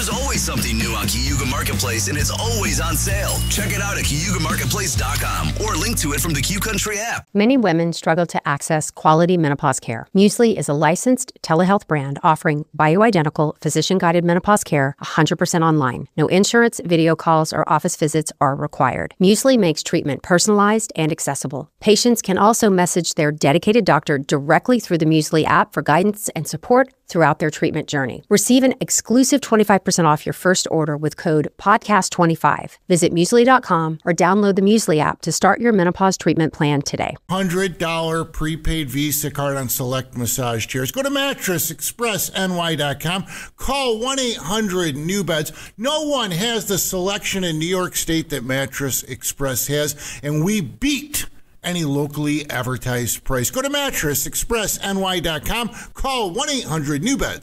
There's always something new on Cayuga Marketplace, and it's always on sale. Check it out at CayugaMarketplace.com or link to it from the Q Country app. Many women struggle to access quality menopause care. Muesli is a licensed telehealth brand offering bioidentical, physician-guided menopause care 100% online. No insurance, video calls, or office visits are required. Muesli makes treatment personalized and accessible. Patients can also message their dedicated doctor directly through the Muesli app for guidance and support throughout their treatment journey. Receive an exclusive 25% off your first order with code PODCAST25. Visit Muesli.com or download the Muesli app to start your menopause treatment plan today. $100 prepaid Visa card on select massage chairs. Go to MattressExpressNY.com. Call 1-800-NEW-BEDS. No one has the selection in New York State that Mattress Express has, and we beat any locally advertised price. Go to MattressExpressNY.com. Call 1-800-NEW-BEDS.